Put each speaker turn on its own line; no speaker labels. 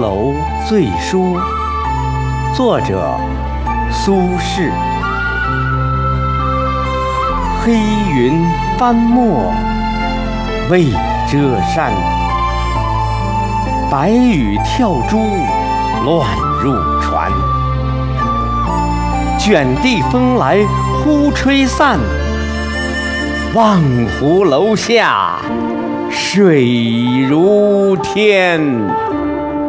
楼醉说，作者苏轼。黑云翻墨未遮山，白雨跳珠乱入船。卷地风来忽吹散，望湖楼下水如天。